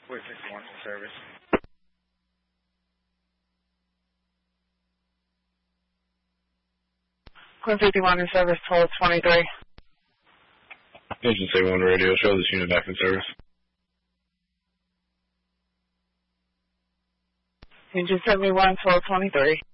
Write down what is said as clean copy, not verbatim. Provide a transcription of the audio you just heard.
Queen 51 in service. Queen 51 in service, 1223. Agent 71 radio, show this unit back in service. Agent 71, 1223.